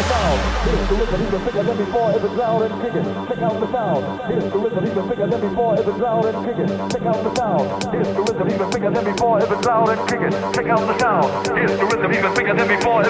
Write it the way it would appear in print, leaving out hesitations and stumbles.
sound. Here's the rhythm even bigger than before. If it's loud and kicking, check out the sound. Here's the rhythm even bigger than before. If it's loud and kicking, check out the sound. Here's the rhythm even bigger than before. If it's loud and kicking, check out the sound. Here's the rhythm even bigger than before.